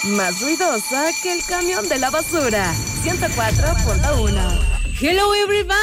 más ruidosa que el camión de la basura. 104.1. Hello everybody.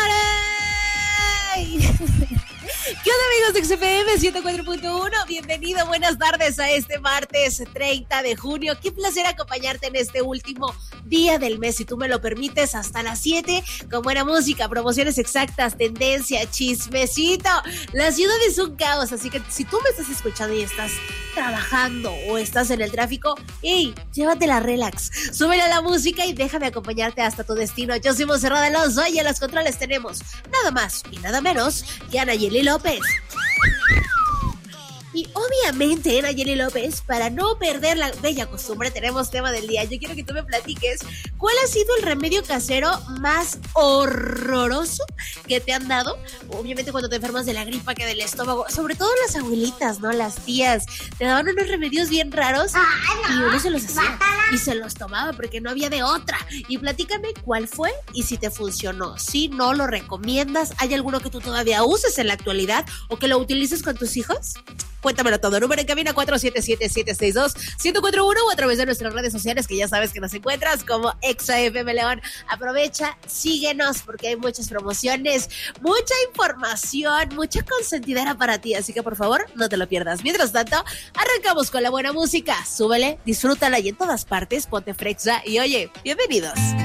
¿Qué onda, amigos de XFM 104.1? Bienvenido, buenas tardes a este martes 30 de junio. Qué placer acompañarte en este último día del mes, si tú me lo permites, hasta las 7, con buena música, promociones exactas, tendencia, chismecito. La ciudad es un caos, así que si tú me estás escuchando y estás trabajando o estás en el tráfico, ¡hey! Llévatela relax, súbele a la música y déjame acompañarte hasta tu destino. Yo soy Monserrat Alonso y en los controles tenemos nada más y nada menos que a Nayeli López. Y obviamente, Nayeli López, para no perder la bella costumbre, tenemos tema del día. Yo quiero que tú me platiques cuál ha sido el remedio casero más horroroso que te han dado. Obviamente cuando te enfermas de la gripa, que del estómago, sobre todo las abuelitas, ¿no? Las tías, te daban unos remedios bien raros y uno se los hacía y se los tomaba porque no había de otra. Y platícame cuál fue y si te funcionó. Si no lo recomiendas, ¿hay alguno que tú todavía uses en la actualidad o que lo utilices con tus hijos? Cuéntamelo todo. Número en cabina 477-762-1041 o a través de nuestras redes sociales, que ya sabes que nos encuentras como XFM León. Aprovecha, síguenos porque hay muchas promociones, mucha información, mucha consentidera para ti, así que por favor no te lo pierdas. Mientras tanto, arrancamos con la buena música. Súbele, disfrútala y en todas partes ponte frexa y oye, bienvenidos.